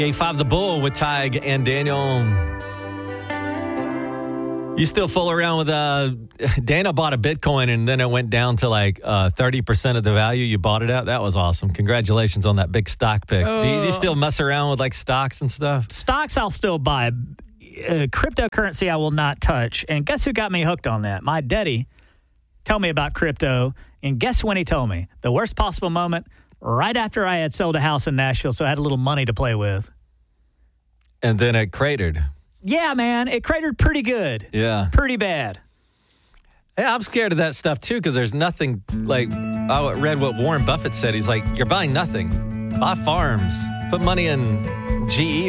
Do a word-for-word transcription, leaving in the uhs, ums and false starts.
A five The Bull with Tig and Daniel. You still fool around with, uh, Dana bought a Bitcoin and then it went down to like uh, thirty percent of the value you bought it at. That was awesome. Congratulations on that big stock pick. Uh, do, you, do you still mess around with like stocks and stuff? Stocks I'll still buy. Uh, cryptocurrency I will not touch. And guess who got me hooked on that? My daddy told me about crypto. And guess when he told me? The worst possible moment, right after I had sold a house in Nashville, so I had a little money to play with. And then it cratered. Yeah, man. It cratered pretty good. Yeah. Pretty bad. Yeah, I'm scared of that stuff, too, because there's nothing, like, I read what Warren Buffett said. He's like, you're buying nothing. Buy farms. Put money in G E